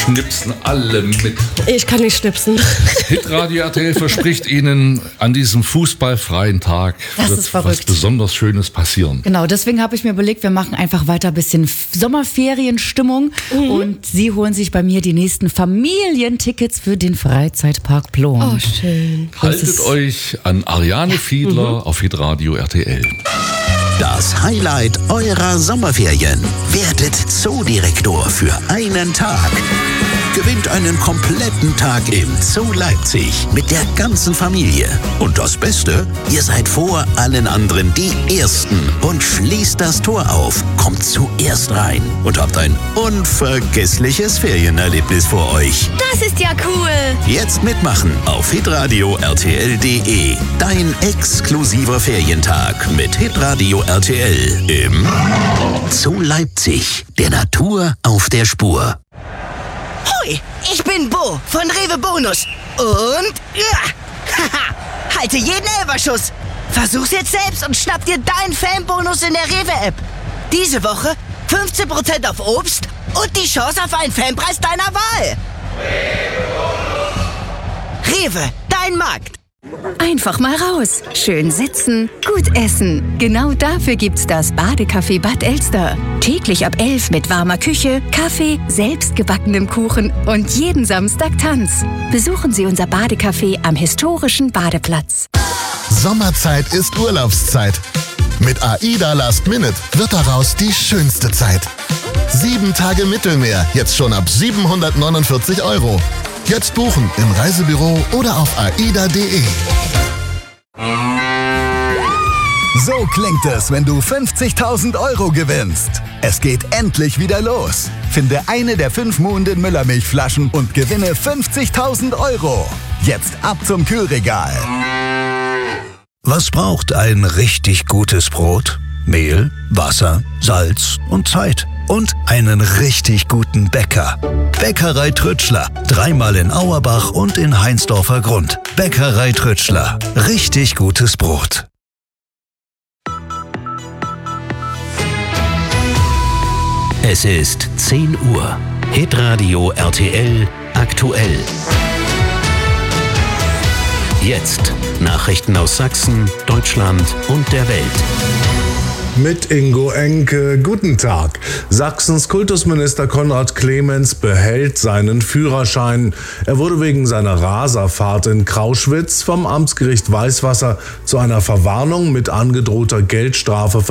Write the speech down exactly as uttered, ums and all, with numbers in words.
schnipsen alle mit. Ich kann nicht schnipsen. Hitradio R T L verspricht Ihnen, an diesem fußballfreien Tag Das wird ist verrückt. was besonders Schönes passieren. Genau, deswegen habe ich mir überlegt, wir machen einfach weiter ein bisschen F- Sommerferienstimmung Mhm. und Sie holen sich bei mir die nächsten Familientickets für den Freizeitpark Plon. Oh, schön. Haltet euch an Ariane Fiedler auf Hitradio R T L. Das Highlight eurer Sommerferien. Werdet Zoodirektor für einen Tag. Gewinnt einen kompletten Tag im Zoo Leipzig mit der ganzen Familie. Und das Beste, ihr seid vor allen anderen die Ersten und schließt das Tor auf, kommt zuerst rein und habt ein unvergessliches Ferienerlebnis vor euch. Das ist ja cool. Jetzt mitmachen auf hitradio R T L punkt de. Dein exklusiver Ferientag mit Hitradio R T L im Zoo Leipzig. Der Natur auf der Spur. Hoi, ich bin Bo von Rewe Bonus. Und ja, haha, halte jeden Elberschuss. Versuch's jetzt selbst und schnapp dir deinen Fanbonus in der Rewe-App. Diese Woche fünfzehn Prozent auf Obst und die Chance auf einen Fanpreis deiner Wahl. Rewe, dein Markt. Einfach mal raus. Schön sitzen, gut essen. Genau dafür gibt's das Badecafé Bad Elster. Täglich ab elf mit warmer Küche, Kaffee, selbstgebackenem Kuchen und jeden Samstag Tanz. Besuchen Sie unser Badecafé am historischen Badeplatz. Sommerzeit ist Urlaubszeit. Mit AIDA Last Minute wird daraus die schönste Zeit. Sieben Tage Mittelmeer, jetzt schon ab siebenhundertneunundvierzig Euro. Jetzt buchen im Reisebüro oder auf aida punkt de. So klingt es, wenn du fünfzigtausend Euro gewinnst. Es geht endlich wieder los. Finde eine der fünf Muhnden Müllermilchflaschen und gewinne fünfzigtausend Euro. Jetzt ab zum Kühlregal. Was braucht ein richtig gutes Brot? Mehl, Wasser, Salz und Zeit. Und einen richtig guten Bäcker. Bäckerei Trütschler. Dreimal in Auerbach und in Heinsdorfer Grund. Bäckerei Trütschler. Richtig gutes Brot. Es ist zehn Uhr. Hitradio R T L aktuell. Jetzt Nachrichten aus Sachsen, Deutschland und der Welt. Mit Ingo Enke, guten Tag. Sachsens Kultusminister Konrad Clemens behält seinen Führerschein. Er wurde wegen seiner Raserfahrt in Krauschwitz vom Amtsgericht Weißwasser zu einer Verwarnung mit angedrohter Geldstrafe